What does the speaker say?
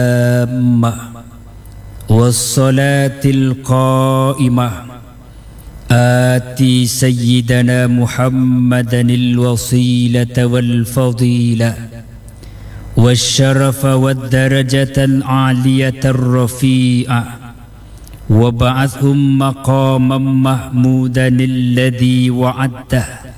والصلاة القائمة آتي سيدنا محمدا الوصيلة والفضيلة والشرف والدرجة العالية الرفيعة وابعثهم مقاما محمودا الذي وعدته